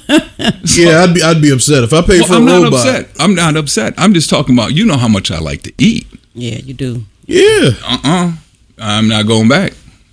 Yeah, I'd be upset if I paid for a robot. I'm not upset. I'm just talking about, you know how much I like to eat. Yeah, you do. Yeah. I'm not going back.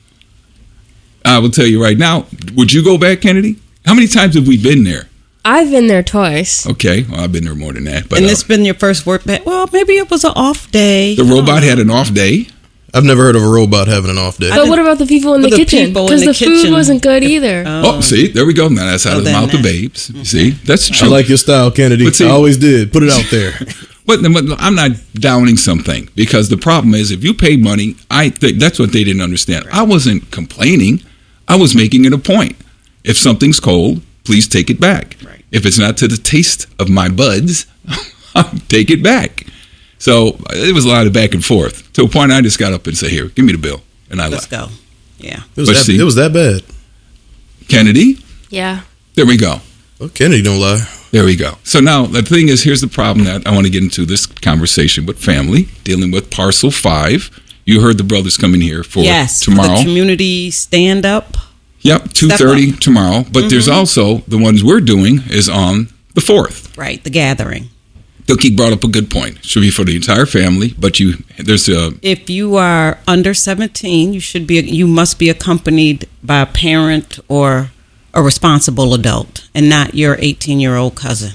I will tell you right now. Would you go back, Kennedy? How many times have we been there? I've been there twice. Okay, well, I've been there more than that. But, and it's been your first work day. Well, maybe it was an off day. The robot had an off day. I've never heard of a robot having an off day. But what about the people in the kitchen? Because the food wasn't good either. Oh, see, there we go. Now that's out of the mouth of babes. See, that's true. I like your style, Kennedy. I always did. Put it out there. But I'm not downing something, because the problem is, if you pay money, I think that's what they didn't understand. Right. I wasn't complaining. I was making it a point. If something's cold, please take it back. Right. If it's not to the taste of my buds, I'll take it back. So it was a lot of back and forth, to a point I just got up and said, here, give me the bill. And I left. Let's go. Yeah. It was that bad. Kennedy? Yeah. There we go. Well, Kennedy don't lie. There we go. So now the thing is, here's the problem that I want to get into this conversation with family, dealing with Parcel 5. You heard the brothers coming here for tomorrow. For the community stand-up. Yep, 2:30 tomorrow. But there's also, the ones we're doing is on the 4th. Right, the gathering. Dookie brought up a good point. It should be for the entire family, but if you are under 17, you must be accompanied by a parent or a responsible adult, and not your 18-year-old cousin.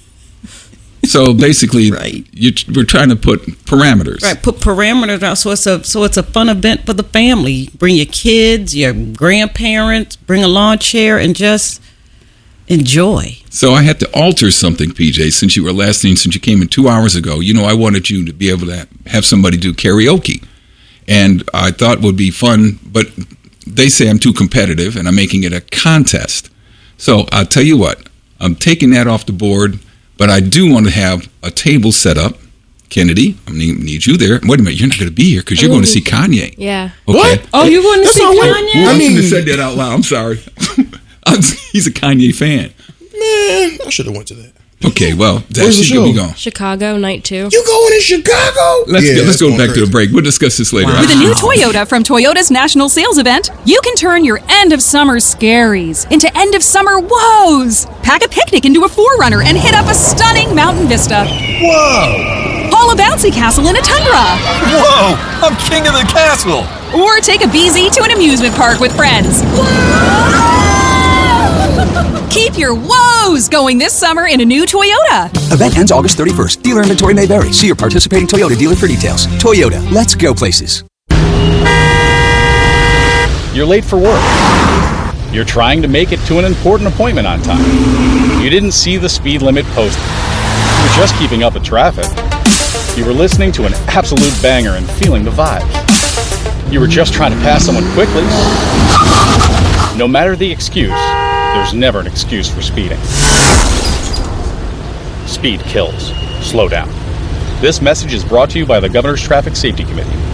So basically, right. We're trying to put parameters. Right, put parameters out so it's a fun event for the family. Bring your kids, your grandparents, bring a lawn chair, and just enjoy. So I had to alter something, PJ, since you came in 2 hours ago. You know, I wanted you to be able to have somebody do karaoke. And I thought it would be fun, but they say I'm too competitive, and I'm making it a contest. So I'll tell you what, I'm taking that off the board, but I do want to have a table set up. Kennedy, I need you there. Wait a minute, you're not going to be here because you're going to see Kanye. Yeah. Okay. What? Oh, you're going to see Kanye? I shouldn't have said that out loud. I'm sorry. He's a Kanye fan. Man, I should have went to that. Okay, well, where's the show? Be going. Chicago, night 2. You going to Chicago? Let's go back to the break. We'll discuss this later. Wow. With a new Toyota from Toyota's National Sales Event, you can turn your end-of-summer scaries into end-of-summer woes. Pack a picnic into a 4Runner and hit up a stunning mountain vista. Whoa! Haul a bouncy castle in a Tundra. Whoa! I'm king of the castle! Or take a BZ to an amusement park with friends. Keep your woes going this summer in a new Toyota. Event ends August 31st. Dealer inventory may vary. See your participating Toyota dealer for details. Toyota, let's go places. You're late for work. You're trying to make it to an important appointment on time. You didn't see the speed limit posted. You're just keeping up with traffic. You were listening to an absolute banger and feeling the vibes. You were just trying to pass someone quickly. No matter the excuse, there's never an excuse for speeding. Speed kills. Slow down. This message is brought to you by the Governor's Traffic Safety Committee.